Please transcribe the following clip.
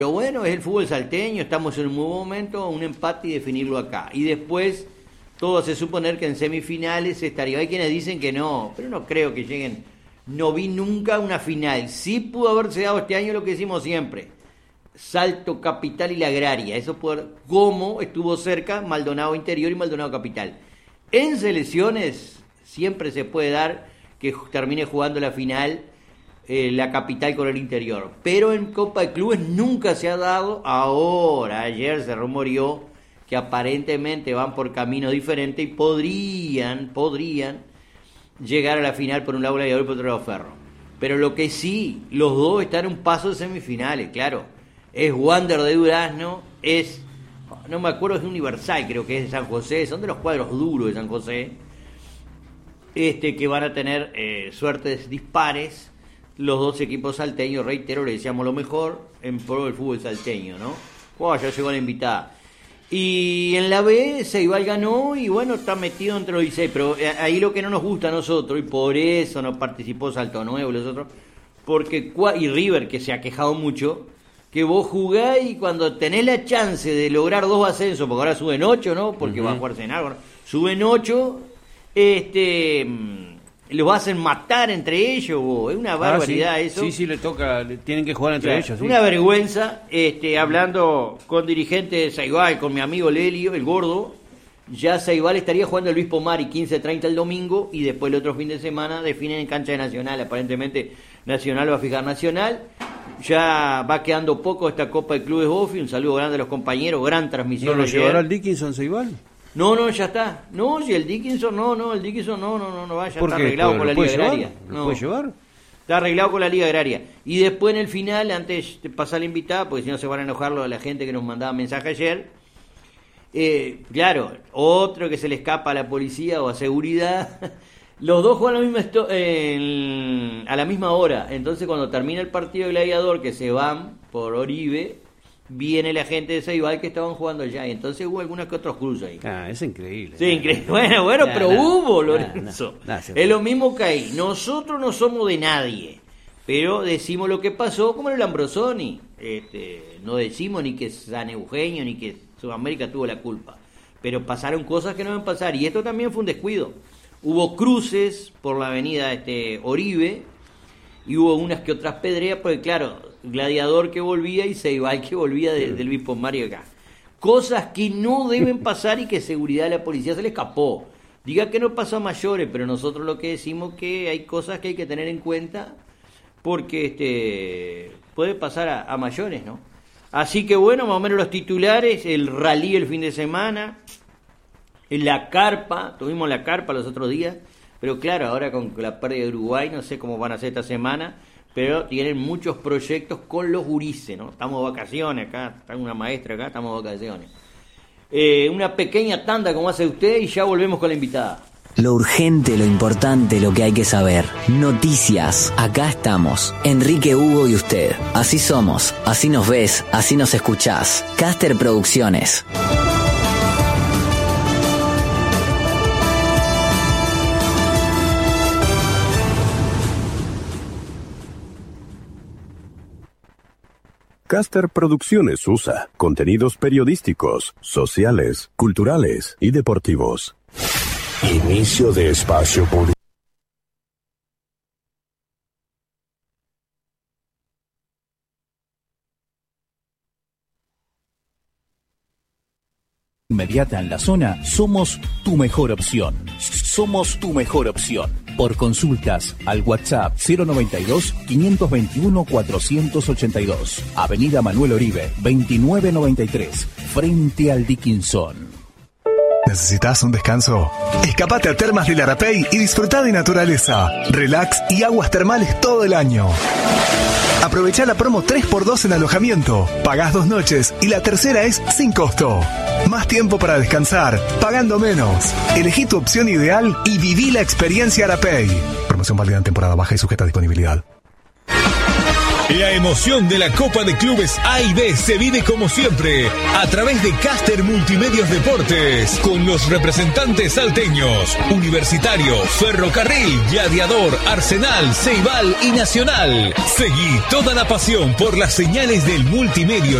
Pero bueno, es el fútbol salteño, estamos en un nuevo momento, un empate y definirlo acá. Y después, todo hace suponer que en semifinales estaría. Hay quienes dicen que no, pero no creo que lleguen. No vi nunca una final. Sí pudo haberse dado este año lo que decimos siempre. Salto Capital y la Agraria. Eso por cómo estuvo cerca Maldonado Interior y Maldonado Capital. En selecciones siempre se puede dar que termine jugando la final la Capital con el Interior. Pero en Copa de Clubes nunca se ha dado. Ahora, ayer se rumoreó que aparentemente van por caminos diferentes y podrían llegar a la final por un lado Gladiador y por otro lado Ferro. Pero lo que sí, los dos están en un paso de semifinales, claro. Es Wander de Durazno, no me acuerdo, es Universal, creo que es de San José, son de los cuadros duros de San José, que van a tener suertes dispares. Los dos equipos salteños, reitero, le deseamos lo mejor en pro del fútbol salteño, ¿no? Ya llegó la invitada. Y en la B, Ceibal ganó y bueno, está metido entre los 16, pero ahí lo que no nos gusta a nosotros, y por eso no participó Salto Nuevo y los otros, y River, que se ha quejado mucho, que vos jugás y cuando tenés la chance de lograr 2 ascensos, porque ahora suben 8, ¿no? Porque va a jugarse en algo, ¿no? Suben 8, los hacen matar entre ellos, es una barbaridad sí. eso. Sí, le toca, tienen que jugar entre ellos. Sí. Una vergüenza, hablando con dirigentes de Ceibal, con mi amigo Lelio, el gordo, ya Ceibal estaría jugando el Luis Pomari 15-30 el domingo y después el otro fin de semana definen en cancha de Nacional, aparentemente Nacional va a fijar Nacional. Ya va quedando poco esta Copa de Clubes Bofi, un saludo grande a los compañeros, gran transmisión. ¿No lo llevará el Dickinson Ceibal? No, ya está. No, si el Dickinson no va, ya está arreglado con la Liga Agraria. ¿Lo puede llevar? Está arreglado con la Liga Agraria. Y después en el final, antes de pasar la invitada, porque si no se van a enojar la gente que nos mandaba mensaje ayer, claro, otro que se le escapa a la policía o a seguridad, los dos juegan a la misma hora. Entonces cuando termina el partido de Gladiador, que se van por Oribe, viene la gente de Ceibal que estaban jugando allá, y entonces hubo algunos que otros cruces ahí. Es increíble. Sí, increíble. Bueno, pero hubo, Lorenzo. Es lo mismo que ahí. Nosotros no somos de nadie, pero decimos lo que pasó, como en el Ambrosoni. No decimos ni que San Eugenio ni que Sudamérica tuvo la culpa, pero pasaron cosas que no deben pasar, y esto también fue un descuido. Hubo cruces por la avenida Oribe, y hubo unas que otras pedreas, porque claro, Gladiador que volvía y Ceibal que volvía del Luis Pomari acá. Cosas que no deben pasar y que seguridad de la policía se le escapó. Diga que no pasó a mayores, pero nosotros lo que decimos que hay cosas que hay que tener en cuenta porque puede pasar a mayores, ¿no? Así que bueno, más o menos los titulares, el rally el fin de semana, la carpa, tuvimos la carpa los otros días, pero claro, ahora con la pérdida de Uruguay, no sé cómo van a ser esta semana, pero tienen muchos proyectos con los gurises, ¿no? Estamos de vacaciones acá, está una maestra acá, estamos de vacaciones. Una pequeña tanda como hace usted y ya volvemos con la invitada. Lo urgente, lo importante, lo que hay que saber. Noticias, acá estamos. Enrique, Hugo y usted. Así somos, así nos ves, así nos escuchás. Caster Producciones. Caster Producciones USA, contenidos periodísticos, sociales, culturales y deportivos. Inicio de espacio publicitario. Inmediata en la zona, somos tu mejor opción. Somos tu mejor opción. Por consultas al WhatsApp 092-521-482. Avenida Manuel Oribe, 2993, frente al Dickinson. ¿Necesitas un descanso? Escapate a Termas de Larrapey y disfruta de naturaleza, relax y aguas termales todo el año. Aprovecha la promo 3x2 en alojamiento. Pagás 2 noches y la tercera es sin costo. Más tiempo para descansar, pagando menos. Elegí tu opción ideal y viví la experiencia Arapey. Promoción válida en temporada baja y sujeta a disponibilidad. La emoción de la Copa de Clubes A y B se vive como siempre a través de Caster Multimedios Deportes, con los representantes salteños, Universitario, Ferrocarril, Gladiador, Arsenal, Ceibal y Nacional. Seguí toda la pasión por las señales del multimedio